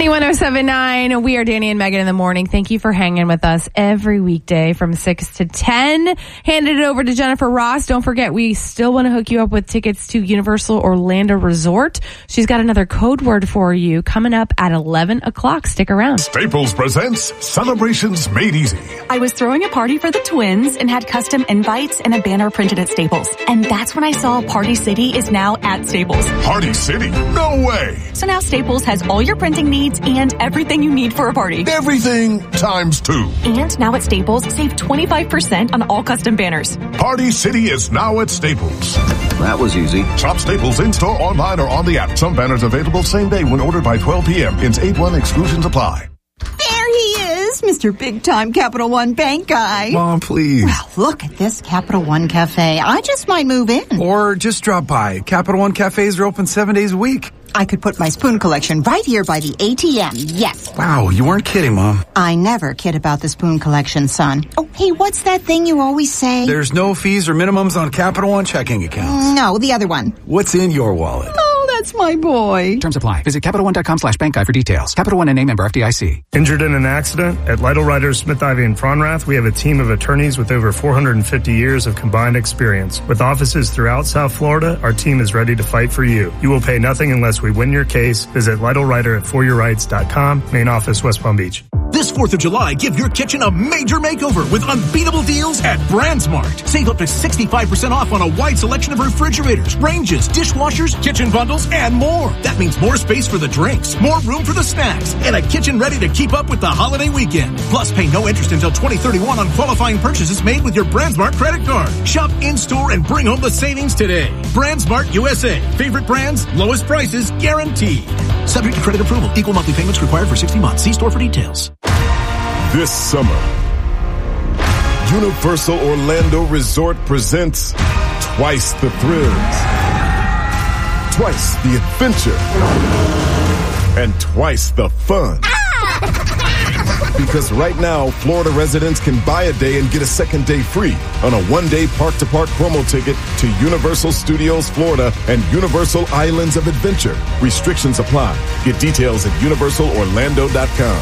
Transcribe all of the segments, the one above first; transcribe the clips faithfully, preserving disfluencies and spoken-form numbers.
Money one oh seven point nine. We are Danny and Megan in the morning. Thank you for hanging with us every weekday from six to ten. Handed it over to Jennifer Ross. Don't forget, we still want to hook you up with tickets to Universal Orlando Resort. She's got another code word for you coming up at eleven o'clock. Stick around. Staples presents Celebrations Made Easy. I was throwing a party for the twins and had custom invites and a banner printed at Staples. And that's when I saw Party City is now at Staples. Party City? No way! So now Staples has all your printing needs and everything you need for a party. Everything times two. And now at Staples, save twenty-five percent on all custom banners. Party City is now at Staples. That was easy. Shop Staples in-store, online, or on the app. Some banners available same day when ordered by twelve p.m. Ins eight one exclusions apply. There he is, Mister Big Time Capital One Bank guy. Mom, please. Well, look at this Capital One Cafe. I just might move in. Or just drop by. Capital One cafes are open seven days a week. I could put my spoon collection right here by the A T M, yes. Wow, you weren't kidding, Mom. I never kid about the spoon collection, son. Oh, hey, what's that thing you always say? There's no fees or minimums on Capital One checking accounts. No, the other one. What's in your wallet? Oh, that's my boy. Terms apply. Visit CapitalOne.com slash bank guide for details. Capital One and a member F D I C. Injured in an accident? At Lytle Writers, Smith, Ivy, and Fronrath, we have a team of attorneys with over four hundred fifty years of combined experience. With offices throughout South Florida, our team is ready to fight for you. You will pay nothing unless we win your case. Visit Lytle Writer at for your rights dot com. Main office, West Palm Beach. This fourth of July, give your kitchen a major makeover with unbeatable deals at BrandsMart. Save up to sixty-five percent off on a wide selection of refrigerators, ranges, dishwashers, kitchen bundles, and more. That means more space for the drinks, more room for the snacks, and a kitchen ready to keep up with the holiday weekend. Plus, pay no interest until twenty thirty-one on qualifying purchases made with your BrandsMart credit card. Shop in-store and bring home the savings today. BrandsMart U S A. Favorite brands, lowest prices, guaranteed. Subject to credit approval. Equal monthly payments required for sixty months. See store for details. This summer, Universal Orlando Resort presents twice the thrills, twice the adventure, and twice the fun. Because right now, Florida residents can buy a day and get a second day free on a one-day park-to-park promo ticket to Universal Studios Florida and Universal Islands of Adventure. Restrictions apply. Get details at universal orlando dot com.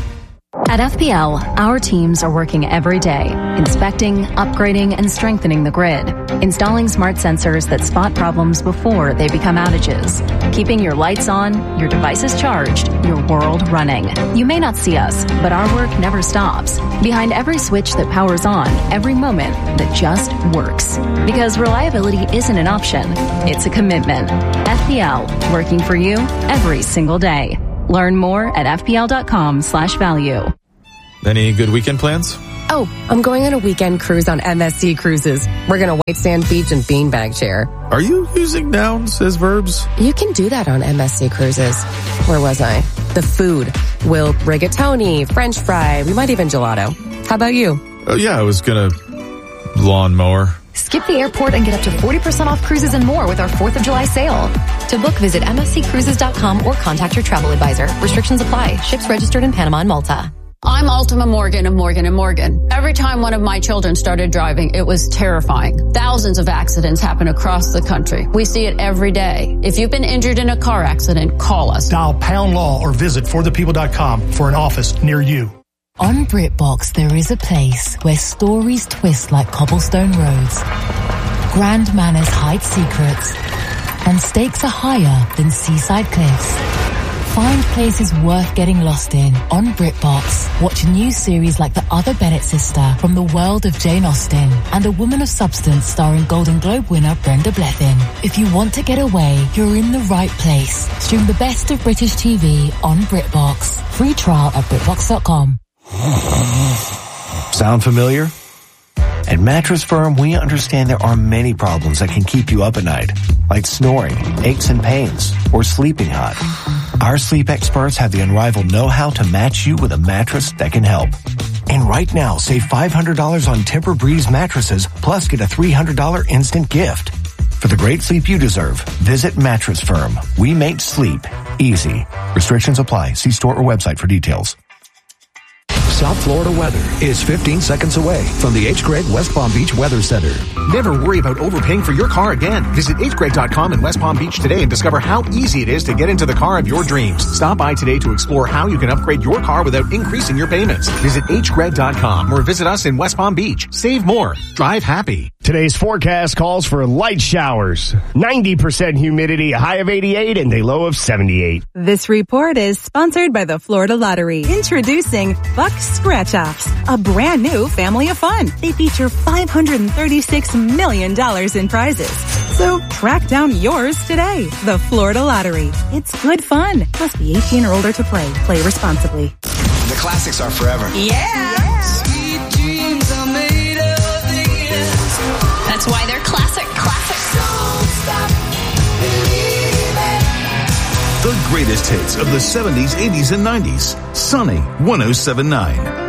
At F P L, our teams are working every day, inspecting, upgrading, and strengthening the grid, installing smart sensors that spot problems before they become outages, keeping your lights on, your devices charged, your world running. You may not see us, but our work never stops. Behind every switch that powers on, every moment that just works. Because reliability isn't an option, it's a commitment. F P L, working for you every single day. Learn more at F P L dot com slash value. Any good weekend plans? Oh, I'm going on a weekend cruise on M S C Cruises. We're going to White Sand Beach and Beanbag Chair. Are you using nouns as verbs? You can do that on M S C Cruises. Where was I? The food. We'll rigatoni, French fry, we might even gelato. How about you? Oh, yeah, I was going to lawnmower. Skip the airport and get up to forty percent off cruises and more with our fourth of July sale. To book, visit M S C cruises dot com or contact your travel advisor. Restrictions apply. Ships registered in Panama and Malta. I'm Ultima Morgan of Morgan and Morgan. Every time one of my children started driving, it was terrifying. Thousands of accidents happen across the country. We see it every day. If you've been injured in a car accident, call us. Dial pound law or visit for the people dot com for an office near you. On BritBox, there is a place where stories twist like cobblestone roads, grand manners hide secrets, and stakes are higher than seaside cliffs. Find places worth getting lost in on BritBox. Watch new series like The Other Bennett Sister from the world of Jane Austen and A Woman of Substance starring Golden Globe winner Brenda Blethyn. If you want to get away, you're in the right place. Stream the best of British T V on BritBox. Free trial at BritBox dot com. Sound familiar? At Mattress Firm, we understand there are many problems that can keep you up at night, like snoring, aches and pains, or sleeping hot. Our sleep experts have the unrivaled know-how to match you with a mattress that can help. And right now, save five hundred dollars on Tempur-Breeze mattresses, plus get a three hundred dollars instant gift. For the great sleep you deserve, visit Mattress Firm. We make sleep easy. Restrictions apply. See store or website for details. South Florida weather is fifteen seconds away from the H. Gregg West Palm Beach Weather Center. Never worry about overpaying for your car again. Visit H Gregg dot com in West Palm Beach today and discover how easy it is to get into the car of your dreams. Stop by today to explore how you can upgrade your car without increasing your payments. Visit H Gregg dot com or visit us in West Palm Beach. Save more. Drive happy. Today's forecast calls for light showers, ninety percent humidity, a high of eighty-eight, and a low of seventy-eight. This report is sponsored by the Florida Lottery. Introducing Buck Scratch-Offs, a brand new family of fun. They feature five hundred thirty-six million dollars in prizes. So track down yours today. The Florida Lottery. It's good fun. Must be eighteen or older to play. Play responsibly. The classics are forever. Yeah! Sweet dreams are made of this. That's why they're classic classics. Don't stop believing. The greatest hits of the seventies, eighties, and nineties. Sunny one oh seven point nine.